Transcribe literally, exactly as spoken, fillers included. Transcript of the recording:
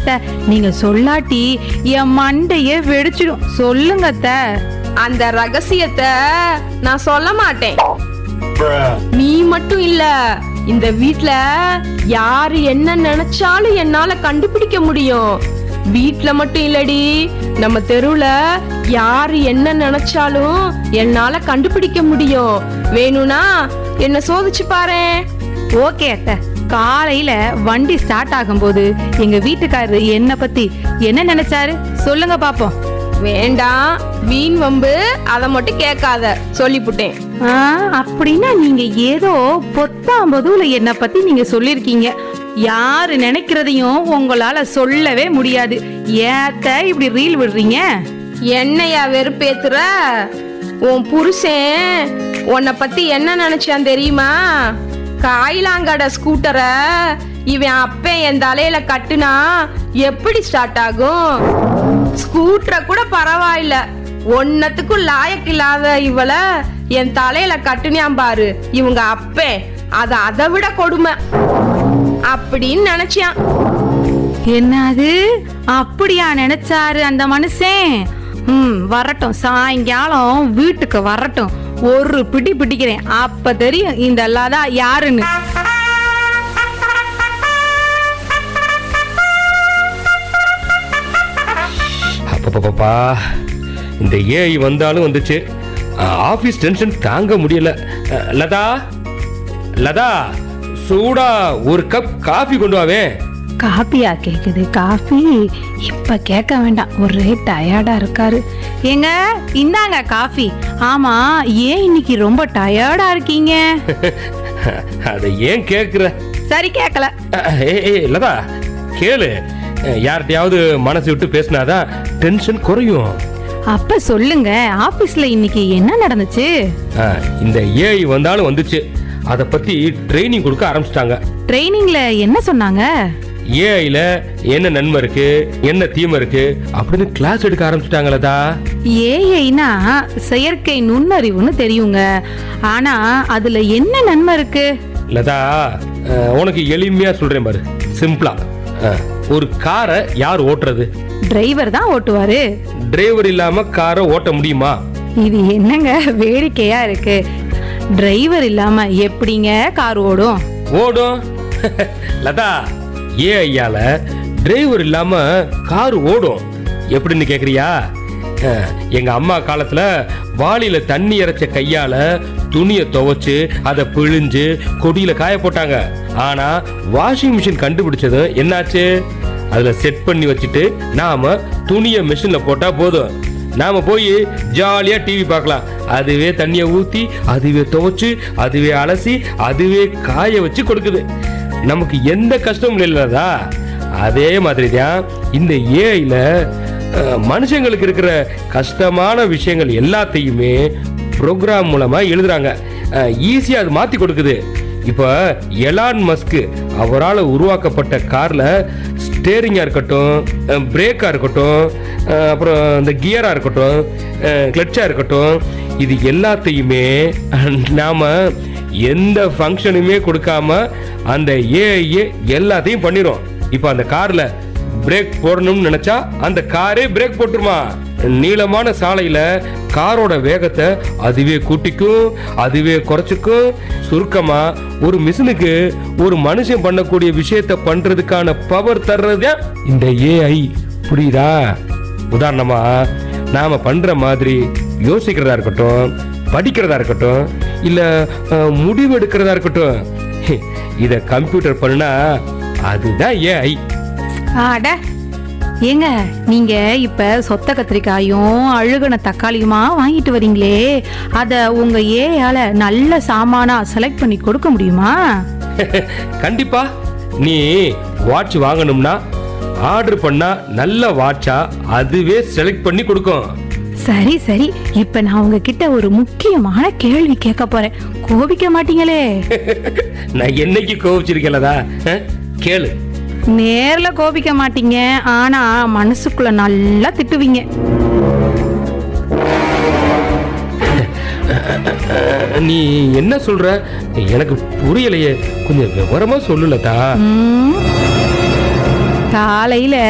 நீங்க சொல்லாட்டி என் மண்டையே வெடிச்சிடும். சொல்லுங்க அத்தை. அந்த ரகசியத்தை நான் சொல்ல மாட்டேன். நீ மட்டும் இல்ல, இந்த வீட்ல யாரு என்ன நினைச்சாலும் என்னால கண்டுபிடிக்க முடியும். வீட்ல மட்டும் இல்லடி, நம்ம தெருவுல யாரு என்ன நினைச்சாலும் என்னால கண்டுபிடிக்க முடியும். வேணும்னா என்ன சோதிச்சு பாரு. ஓகே அத்தை. காலையில வண்டி ஸ்டார்ட் ஆகும்போது எங்க வீட்டுக்காரரு என்ன பத்தி என்ன நினைச்சாரு சொல்லுங்க பாப்போம். வேண்டாம், வீண் வம்பு அத மட்டும் கேட்காத, சொல்லிப்புட்டேன். அப்படின்னா நீங்க ஏதோ பொத்தாம்பதுல என்ன பத்தி நீங்க சொல்லிருக்கீங்க. யாரு நினைக்கிறதையும் உங்களால சொல்லவே முடியாது. ஏத்த இப்படி ரீல் விடுறீங்க? என்னையா வெறுப்பேத்துற? உன் புருஷன் உன்னை பத்தி என்ன நினைச்சான் தெரியுமா? காயிலாங்கட ஸ்கூட்டரை இவன் அப்ப என் தலையில கட்டுனா எப்படி ஸ்டார்ட் ஆகும்? ஸ்கூட்டரை கூட பரவாயில்ல, ஒன்னத்துக்கும் லாயக்கு இல்லாத இவள என் தலையில கட்டுனியாம் பாரு இவங்க அப்ப, அது அதை விட கொடுமை அப்படின்னு நினைச்சான். என்னது அப்படியா நினைச்சாரு அந்த மனுஷன்? ம் வரட்டும், சாயங்காலம் வீட்டுக்கு வரட்டும், ஒரு பிடி பிடிக்கிறேன், அப்ப தெரியும் இந்த லதா யாருன்னு. அப்பப்பா, இந்த ஏஐ வந்தாலும் வந்துச்சு, ஆபீஸ் டென்ஷன் தாங்க முடியல. லதா, லதா, சூடா ஒரு கப் காஃபி கொண்டு வாவே. காப்பியா கேக்குது? காஃபி இப்ப கேட்க வேண்டாம், ஒரே டயர்டா இருக்காரு. ஏங்க இந்தாங்க காஃபி. ஆமா, ஏன் இன்னைக்கு ரொம்ப டயர்டா இருக்கீங்க? அத ஏன் கேக்குற? சரி கேக்கல. ஏய் லதா, கேளு. யார்கிட்டயாவது மனசு விட்டு பேசினாதான் டென்ஷன் குறையும். அப்ப சொல்லுங்க, ஆபீஸ்ல இன்னைக்கு என்ன நடந்துச்சு? இந்த ஏஐ வந்தாலும் வந்துச்சு, அத பத்தி ட்ரைனிங் கொடுக்க ஆரம்பிச்சிட்டாங்க. ட்ரைனிங்ல என்ன சொன்னாங்க? ஏஐல என்ன நன்மை இருக்கு, என்ன தீமை இருக்கு அப்படின்னு கிளாஸ் எடுக்க ஆரம்பிச்சிட்டாங்களா? ஏஐனா செயற்கை நுண்ணறிவுன்னு தெரியுங்க, ஆனா அதுல என்ன நன்மை இருக்கு? லதா, உனக்கு எளிமையா சொல்றேன் பாரு, சிம்பிளா. ஒரு காரை யார் ஓட்டுறது? டிரைவர் தான் ஓட்டுவாரு. டிரைவர் இல்லாம காரை ஓட்ட முடியுமா? இது என்னங்க வேடிக்கையா இருக்கு? டிரைவர் இல்லாம எப்படிங்க கார் ஓடும்? ஓடும் லதா, ஏஐயால டிரைவர் இல்லாம கார் ஓடும். எப்படின்னு கேக்குறியா? எங்க அம்மா காலத்துல வாளியில தண்ணி இறைச்ச கையால துணியை துவைச்சு அதை பிழிஞ்சு கொடியில காய போட்டாங்க. ஆனா வாஷிங் மிஷின் கண்டுபிடிச்சதும் என்னாச்சு? அதுல செட் பண்ணி வச்சுட்டு நாம துணியை மிஷின்ல போட்டா போதும், நாம போய் ஜாலியா டிவி பார்க்கலாம். அதுவே தண்ணியை ஊத்தி, அதுவே துவைச்சு, அதுவே அலசி, அதுவே காய வச்சு கொடுக்குது. நமக்கு எந்த கஷ்டமும் இல்லதா? அதே மாதிரிதான் இந்த ஏஐல மனுஷங்களுக்கு இருக்கிற கஷ்டமான விஷயங்கள் எல்லாத்தையுமே ப்ரோக்ராம் மூலமா எழுதுறாங்க. ஈஸியா அது மாத்தி கொடுக்குது. இப்ப எலான் மஸ்க் அவரால் உருவாக்கப்பட்ட கார்ல ஸ்டேரிங்கா இருக்கட்டும், பிரேக்கா இருக்கட்டும், அப்புறம் இந்த கியரா இருக்கட்டும், கிளட்சா இருக்கட்டும், இது எல்லாத்தையுமே நாம எந்த ஃபங்க்ஷனுமே கொடுக்காம அந்த ஏஐ எல்லாத்தையும் பண்ணிரும். இப்ப அந்த கார்ல பிரேக் போடணும்னு நினைச்சா அந்த காரே பிரேக் போட்டுருமா. நீளமான சாலையில காரோட வேகத்தை அதுவே கூட்டிக்கும், அதுவே குறைச்சிக்கும். சுருக்கமா ஒரு மிஷினுக்கு ஒரு மனுஷன் பண்ணக்கூடிய விஷயத்தை பண்றதுக்கான பவர் தர்றது இந்த ஏஐ. புரியுதா? உதாரணமா நாம பண்ற மாதிரி யோசிக்கிறதா இருக்கட்டும், படிக்கிறதா இருக்கட்டும், இல்ல முடிவு எடுக்கிறதா இருக்கட்டும், இத கம்ப்யூட்டர் பண்ணா அதுதான் ஏஐ. ஆட ஏங்க, நீங்க இப்ப சொத்த கத்திரிக்காயும் அழுகுன தக்காளியுமா வாங்கிட்டு வரீங்களே, அத உங்க ஏஐயால நல்ல சாமானா செலக்ட் பண்ணி கொடுக்க முடியுமா? கண்டிப்பா. நீ வாட்ச் வாங்கணும்னா ஆர்டர் பண்ணா நல்ல வாட்சா அதுவே செலக்ட் பண்ணி கொடுக்கும். சரி சரி, இப்ப நான் உங்ககிட்ட ஒரு முக்கியமான கேள்வி கேட்க போறேன், கோபிக்க மாட்டீங்களே? நான் என்னைக்கு கோபிச்சிருக்கலதா? கேளு. நேர்ல கோபிக்க மாட்டீங்க, ஆனா மனசுக்குள்ள நல்லா திட்டுவீங்க. நீ என்ன சொல்ற? எனக்கு புரியலையே, கொஞ்சம் விவரமா சொல்லுலதா. காலையில